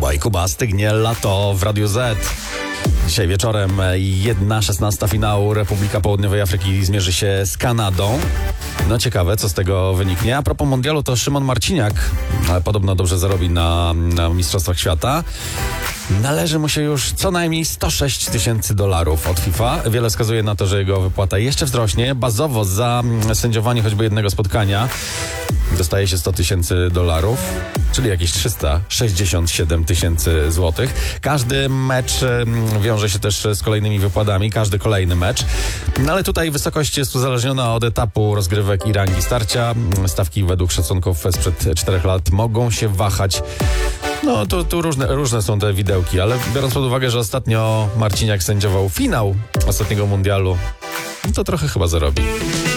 Mikołaj Kuba, stygnie lato w Radiu Z. Dzisiaj wieczorem 1/16 finału Republika Południowej Afryki zmierzy się z Kanadą. No ciekawe, co z tego wyniknie. A propos mundialu, to Szymon Marciniak podobno dobrze zarobi na Mistrzostwach Świata. Należy mu się już co najmniej $106,000 od FIFA. Wiele wskazuje na to, że jego wypłata jeszcze wzrośnie. Bazowo za sędziowanie choćby jednego spotkania dostaje się $100,000, czyli jakieś 367 000 złotych. Każdy mecz wiąże się też z kolejnymi wypłatami, każdy kolejny mecz. No ale tutaj wysokość jest uzależniona od etapu rozgrywek i rangi starcia. Stawki według szacunków sprzed 4 lat mogą się wahać. No, tu różne są te widełki, ale biorąc pod uwagę, że ostatnio Marciniak sędziował finał ostatniego mundialu, to trochę chyba zarobi.